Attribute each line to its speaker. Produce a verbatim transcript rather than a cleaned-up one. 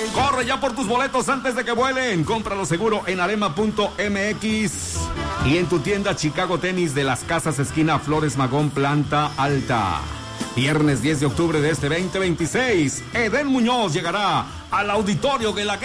Speaker 1: Corre ya por tus boletos antes de que vuelen. Cómpralo seguro en arema punto m x y en tu tienda Chicago Tenis de las Casas esquina Flores Magón Planta Alta. Viernes diez de octubre de este veinte veintiséis, Edén Muñoz llegará al Auditorio Guelaguetza